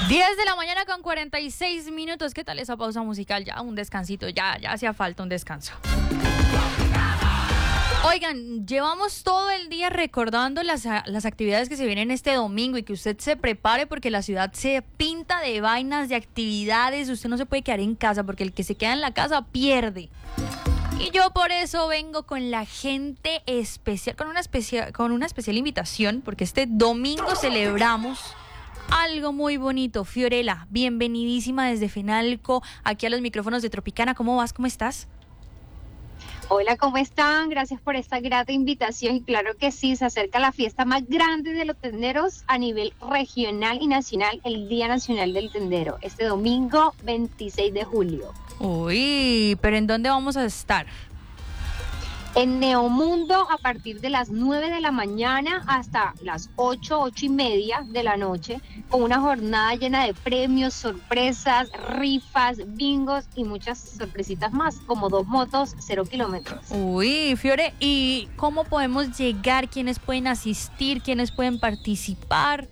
10 de la mañana con 46 minutos. ¿Qué tal esa pausa musical? Ya un descansito, ya hacía falta un descanso. Oigan, llevamos todo el día recordando las actividades que se vienen este domingo y que usted se prepare porque la ciudad se pinta de vainas, de actividades. Usted no se puede quedar en casa porque el que se queda en la casa pierde. Y yo por eso vengo con la gente especial, con una especial invitación, porque este domingo celebramos algo muy bonito. Fiorella, bienvenidísima desde Fenalco, aquí a los micrófonos de Tropicana. ¿Cómo vas? ¿Cómo estás? Hola, ¿cómo están? Gracias por esta grata invitación. Y claro que sí, se acerca la fiesta más grande de los tenderos a nivel regional y nacional, el Día Nacional del Tendero, este domingo 26 de julio. Uy, ¿pero en dónde vamos a estar? En Neomundo a partir de las 9 de la mañana hasta las 8:30 de la noche, con una jornada llena de premios, sorpresas, rifas, bingos y muchas sorpresitas más, como 2 motos, 0 kilómetros. Uy, Fiore, ¿y cómo podemos llegar? ¿Quiénes pueden asistir? ¿Quiénes pueden participar?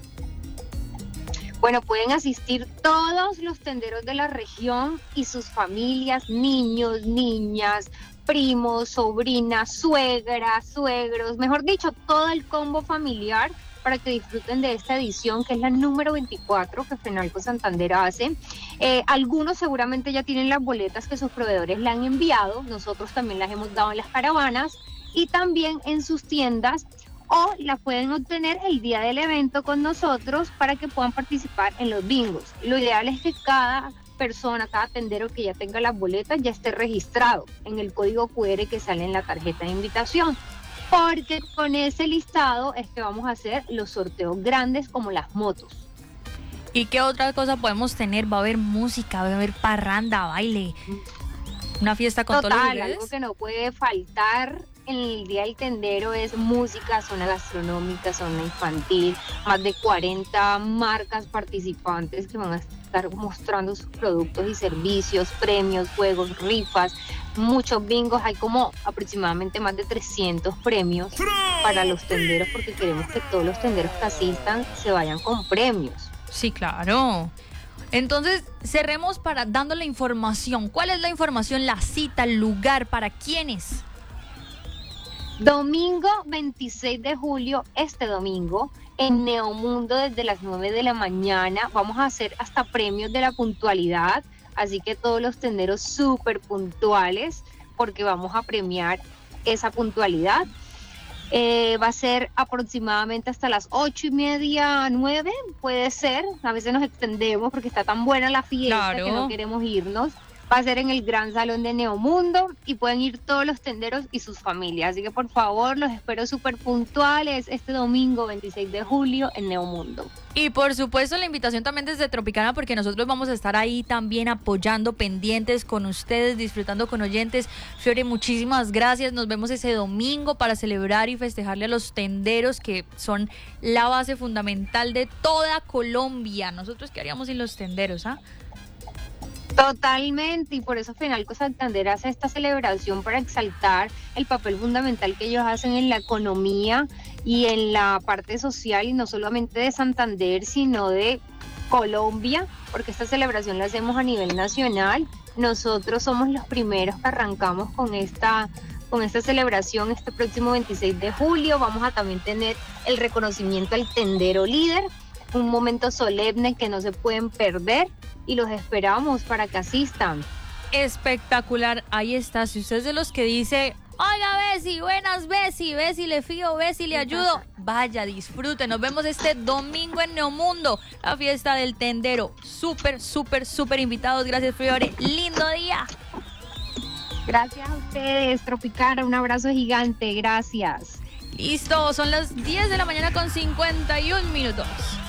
Bueno, pueden asistir todos los tenderos de la región y sus familias, niños, niñas, primos, sobrinas, suegras, suegros, mejor dicho, todo el combo familiar para que disfruten de esta edición que es la número 24 que Fenalco Santander hace. Algunos seguramente ya tienen las boletas que sus proveedores le han enviado, nosotros también las hemos dado en las caravanas y también en sus tiendas, o las pueden obtener el día del evento con nosotros para que puedan participar en los bingos. Lo ideal es que cada persona, cada tendero que ya tenga las boletas ya esté registrado en el código QR que sale en la tarjeta de invitación, porque con ese listado es que vamos a hacer los sorteos grandes como las motos. ¿Y qué otra cosa podemos tener? Va a haber música, va a haber parranda, baile, una fiesta con todos los ingredientes. Algo que no puede faltar en el Día del Tendero es música, zona gastronómica, zona infantil, más de 40 marcas participantes que van a estar mostrando sus productos y servicios, premios, juegos, rifas, muchos bingos. Hay como aproximadamente más de 300 premios para los tenderos porque queremos que todos los tenderos que asistan se vayan con premios. Sí, claro. Entonces, cerremos dando la información. ¿Cuál es la información, la cita, el lugar, para quiénes? Domingo 26 de julio, este domingo, en Neomundo desde las 9 de la mañana. Vamos a hacer hasta premios de la puntualidad, así que todos los tenderos súper puntuales porque vamos a premiar esa puntualidad. Va a ser aproximadamente hasta las 8:30, 9, puede ser. A veces nos extendemos porque está tan buena la fiesta, claro, que no queremos irnos. Va a ser en el Gran Salón de Neomundo y pueden ir todos los tenderos y sus familias. Así que por favor, los espero súper puntuales este domingo 26 de julio en Neomundo. Y por supuesto la invitación también desde Tropicana, porque nosotros vamos a estar ahí también apoyando, pendientes con ustedes, disfrutando con oyentes. Fiore, muchísimas gracias. Nos vemos ese domingo para celebrar y festejarle a los tenderos, que son la base fundamental de toda Colombia. Nosotros, ¿qué haríamos sin los tenderos, ah? Totalmente, y por eso Fenalco Santander hace esta celebración para exaltar el papel fundamental que ellos hacen en la economía y en la parte social, y no solamente de Santander, sino de Colombia, porque esta celebración la hacemos a nivel nacional. Nosotros somos los primeros que arrancamos con esta celebración este próximo 26 de julio. Vamos a también tener el reconocimiento al tendero líder, un momento solemne que no se pueden perder, y los esperamos para que asistan. Espectacular, ahí está. Si usted es de los que dice, oiga Bessie, buenas Bessie le fío, Bessie le ayudo, vaya, disfrute. Nos vemos este domingo en Neomundo, la fiesta del tendero. Súper invitados. Gracias, Fiore, lindo día. Gracias a ustedes, Tropicana, un abrazo gigante, gracias. Listo, son las 10 de la mañana con 51 minutos.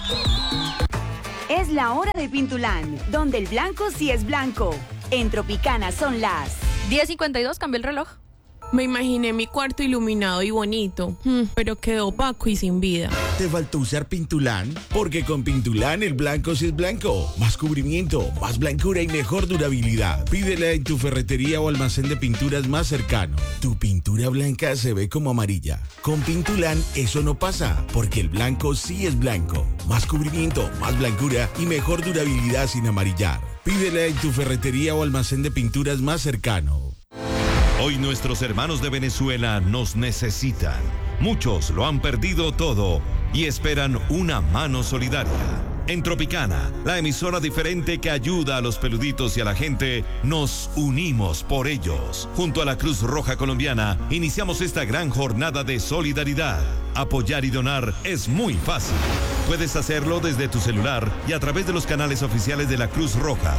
Es la hora de Pintulán, donde el blanco sí es blanco. En Tropicana son las 10:52, cambió el reloj. Me imaginé mi cuarto iluminado y bonito, pero quedó opaco y sin vida. ¿Te faltó usar Pintulán? Porque con Pintulán el blanco sí es blanco. Más cubrimiento, más blancura y mejor durabilidad. Pídela en tu ferretería o almacén de pinturas más cercano. Tu pintura blanca se ve como amarilla. Con Pintulán eso no pasa, porque el blanco sí es blanco. Más cubrimiento, más blancura y mejor durabilidad sin amarillar. Pídela en tu ferretería o almacén de pinturas más cercano. Hoy nuestros hermanos de Venezuela nos necesitan. Muchos lo han perdido todo y esperan una mano solidaria. En Tropicana, la emisora diferente que ayuda a los peluditos y a la gente, nos unimos por ellos. Junto a la Cruz Roja Colombiana, iniciamos esta gran jornada de solidaridad. Apoyar y donar es muy fácil. Puedes hacerlo desde tu celular y a través de los canales oficiales de la Cruz Roja,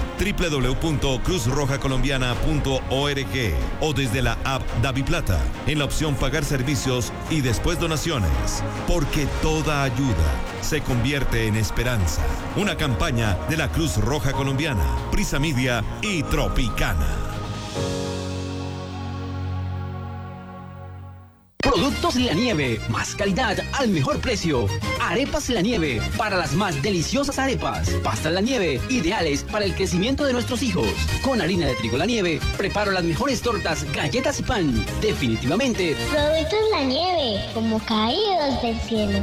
www.cruzrojacolombiana.org o desde la app DaviPlata, en la opción Pagar servicios y después donaciones. Porque toda ayuda se convierte en esperanza. Una campaña de la Cruz Roja Colombiana, Prisa Media y Tropicana. Productos La Nieve, más calidad al mejor precio. Arepas La Nieve, para las más deliciosas arepas. Pastas La Nieve, ideales para el crecimiento de nuestros hijos. Con harina de trigo La Nieve, preparo las mejores tortas, galletas y pan. Definitivamente. Productos La Nieve, como caídos del cielo.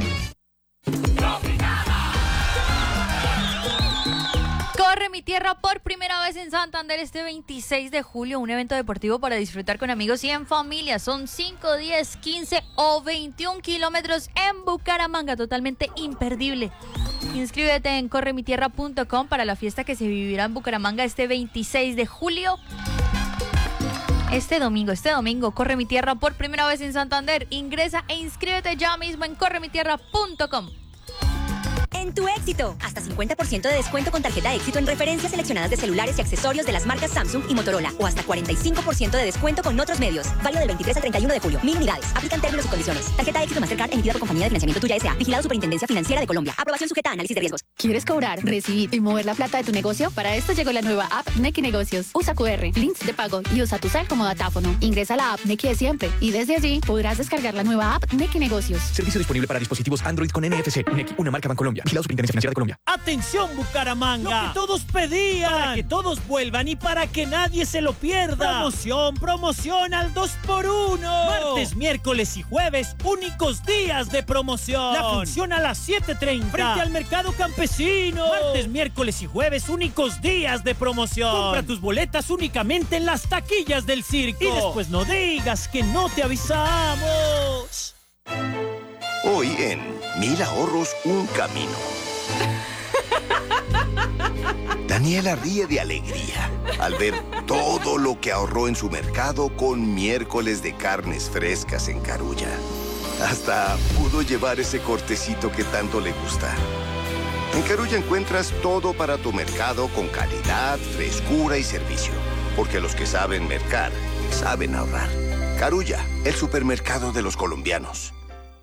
Corre mi tierra por primera vez en Santander este 26 de julio, un evento deportivo para disfrutar con amigos y en familia. Son 5, 10, 15 o 21 kilómetros en Bucaramanga, totalmente imperdible. Inscríbete en corremitierra.com para la fiesta que se vivirá en Bucaramanga este 26 de julio. Este domingo, corre mi tierra por primera vez en Santander. Ingresa e inscríbete ya mismo en corremitierra.com. En Tu Éxito, hasta 50% de descuento con tarjeta Éxito en referencias seleccionadas de celulares y accesorios de las marcas Samsung y Motorola, o hasta 45% de descuento con otros medios. Válido del 23 al 31 de julio. 1000 unidades. Aplican términos y condiciones. Tarjeta Éxito Mastercard emitida por Compañía de Financiamiento Tuya S.A. Vigilado Superintendencia Financiera de Colombia. Aprobación sujeta a análisis de riesgos. ¿Quieres cobrar, recibir y mover la plata de tu negocio? Para esto llegó la nueva app Nequi Negocios. Usa QR, links de pago y usa tu cel como datáfono. Ingresa a la app Nequi de siempre y desde allí podrás descargar la nueva app Nequi Negocios. Servicio disponible para dispositivos Android con NFC. Nequi, una marca Bancolombia. Vigilado Superintendencia Financiera de Colombia. ¡Atención, Bucaramanga! Lo que todos pedían, para que todos vuelvan y para que nadie se lo pierda. Promoción al 2x1. Martes, miércoles y jueves, únicos días de promoción. La función a las 7:30 frente al Mercado Campesino. Martes, miércoles y jueves, únicos días de promoción. Compra tus boletas únicamente en las taquillas del circo. Y después no digas que no te avisamos. Hoy en 1000 ahorros, un camino. Daniela ríe de alegría al ver todo lo que ahorró en su mercado con miércoles de carnes frescas en Carulla. Hasta pudo llevar ese cortecito que tanto le gusta. En Carulla encuentras todo para tu mercado con calidad, frescura y servicio. Porque los que saben mercar, saben ahorrar. Carulla, el supermercado de los colombianos.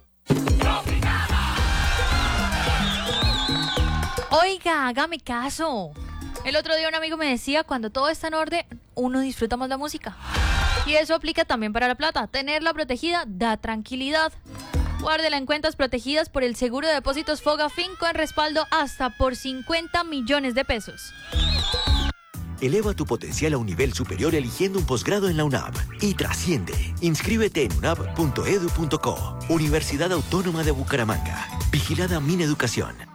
Oiga, hágame caso. El otro día un amigo me decía, cuando todo está en orden, uno disfruta más la música. Y eso aplica también para la plata. Tenerla protegida da tranquilidad. Guárdela en cuentas protegidas por el Seguro de Depósitos Fogafín con respaldo hasta por 50 millones de pesos. Eleva tu potencial a un nivel superior eligiendo un posgrado en la UNAV y trasciende. Inscríbete en unab.edu.co. Universidad Autónoma de Bucaramanga. Vigilada Mineducación.